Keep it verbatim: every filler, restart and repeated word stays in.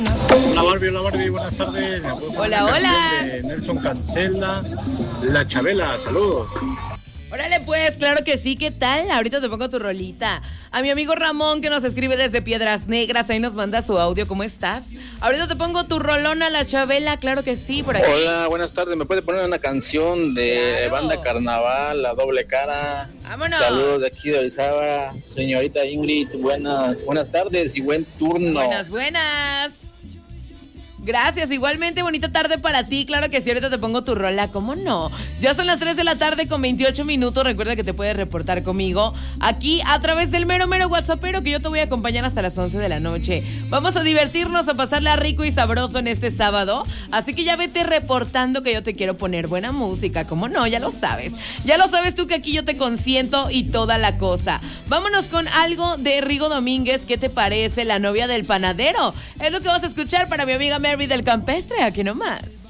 Hola Barbie, hola Barbie, buenas tardes. Hola, hola. De Nelson Cancela, La Chabela, saludos. Órale pues, claro que sí, ¿qué tal? Ahorita te pongo tu rolita. A mi amigo Ramón que nos escribe desde Piedras Negras, ahí nos manda su audio, ¿cómo estás? Ahorita te pongo tu rolona, La Chabela, claro que sí, por aquí. Hola, buenas tardes, ¿me puede poner una canción de Claro. Banda Carnaval, La Doble Cara? ¡Vámonos! Saludos de aquí de Orizaba, señorita Ingrid, buenas, buenas tardes y buen turno. Buenas, buenas. Gracias, igualmente bonita tarde para ti, claro que sí, ahorita te pongo tu rola, ¿cómo no? Ya son las tres de la tarde con veintiocho minutos, recuerda que te puedes reportar conmigo aquí a través del mero mero WhatsAppero que yo te voy a acompañar hasta las once de la noche. Vamos a divertirnos, a pasarla rico y sabroso en este sábado, así que ya vete reportando que yo te quiero poner buena música, ¿cómo no? Ya lo sabes, ya lo sabes tú que aquí yo te consiento y toda la cosa. Vámonos con algo de Rigo Domínguez, ¿qué te parece? La novia del panadero, es lo que vas a escuchar para mi amiga Mary del Campestre, aquí nomás.